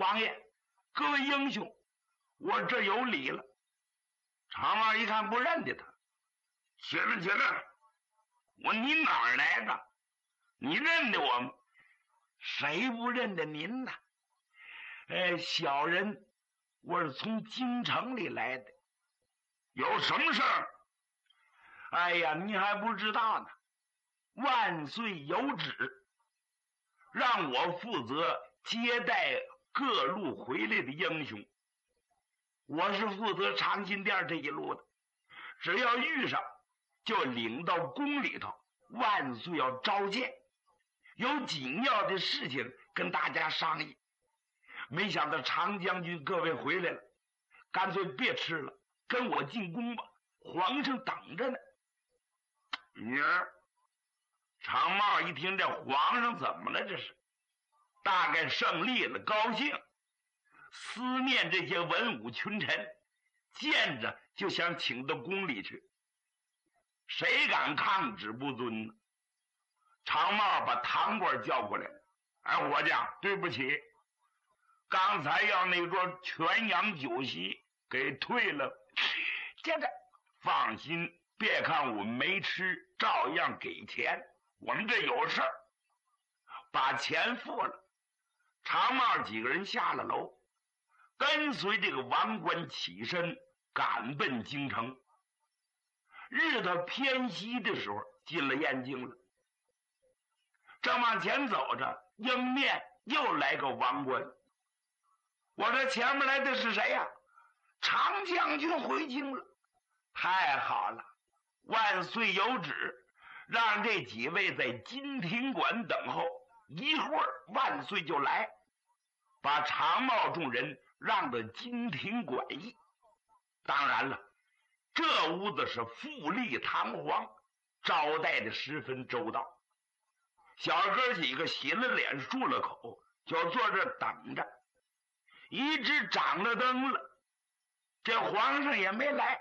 王爷，各位英雄，我这有礼了。常茂一看不认得他，起来，你哪儿来的？你认得我吗？谁不认得您呢？小人我是从京城里来的。有什么事儿？哎呀，你还不知道呢。万岁有旨，让我负责接待各路回来的英雄。我是负责长辛殿这一路的，只要遇上就领到宫里头，万岁要召见，有紧要的事情跟大家商议。没想到常将军各位回来了，干脆别吃了，跟我进宫吧，皇上等着呢。女儿常茂一听，这皇上怎么了？这是大概胜利了，高兴，思念这些文武群臣，见着就想请到宫里去。谁敢抗旨不遵呢？常茂把堂官叫过来，伙计，对不起，刚才要那桌全羊酒席给退了。接着放心，别看我们没吃，照样给钱。我们这有事儿，把钱付了。常茂几个人下了楼，跟随这个王冠起身赶奔京城。日头偏西的时候，进了燕京了。正往前走着，迎面又来个王冠。我这前面来的是谁呀？常将军回京了。太好了，万岁有旨，让这几位在金庭馆等候，一会儿万岁就来，把常茂众人让到金庭馆驿。当然了，这屋子是富丽堂皇，招待的十分周到。小哥几个洗了脸，漱了口，就坐这等着。一直掌了灯了，这皇上也没来。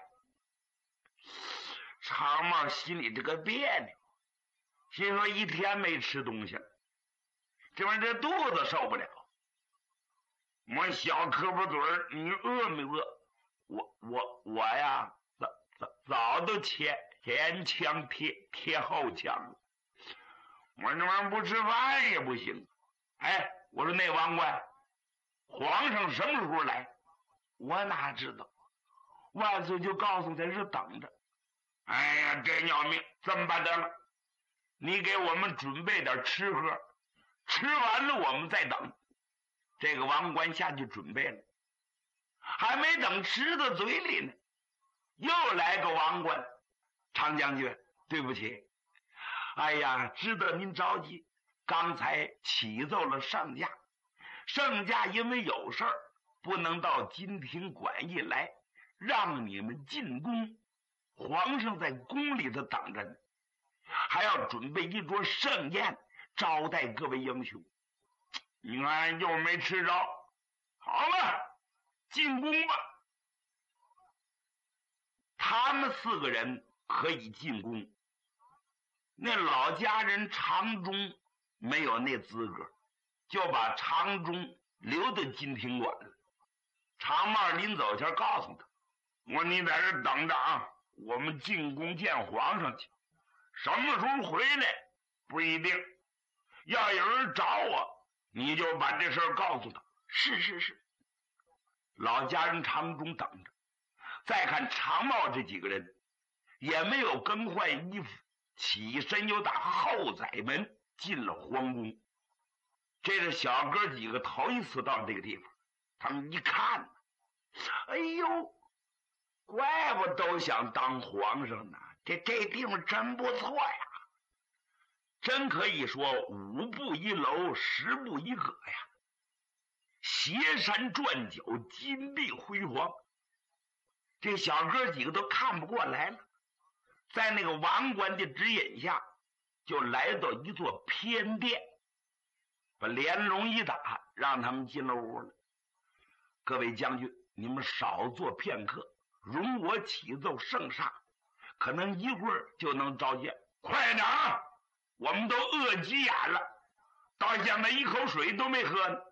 常茂心里这个别扭，心说一天没吃东西了，这玩意儿这肚子受不了。我小胳膊嘴儿，你饿没饿？我呀，早都前腔贴后腔了。我说这玩意儿不吃饭也不行。我说那王冠，皇上什么时候来？我哪知道？万岁就告诉他是等着。哎呀，真要命！这么办得了，你给我们准备点吃喝，吃完了我们再等。这个王冠下去准备了，还没等吃到嘴里呢，又来个王冠。常将军，对不起，哎呀，知道您着急，刚才启奏了圣驾，圣驾因为有事儿不能到金庭馆驿来，让你们进宫，皇上在宫里头等着呢，还要准备一桌盛宴招待各位英雄。你看又没吃着，好了，进宫吧。他们4个人可以进宫，那老家人常忠没有那资格，就把常忠留到金庭馆了。常茂临走前告诉他，我说你在这等着啊，我们进宫见皇上去，什么时候回来不一定，要有人找我，你就把这事儿告诉他。是。老家人常忠等着。再看常茂这几个人也没有更换衣服，起身又打后宰门进了皇宫。这是小哥几个头一次到这个地方，他们一看，哎呦，怪不都想当皇上呢，这地方真不错呀，真可以说5步1楼10步1阁呀，斜山转角，金碧辉煌。这小哥几个都看不过来了，在那个王冠的指引下，就来到一座偏殿，把帘笼一打，让他们进了屋了。各位将军，你们少坐片刻，容我启奏圣上，可能一会儿就能召见。快点啊，我们都饿急眼了，到现在一口水都没喝呢。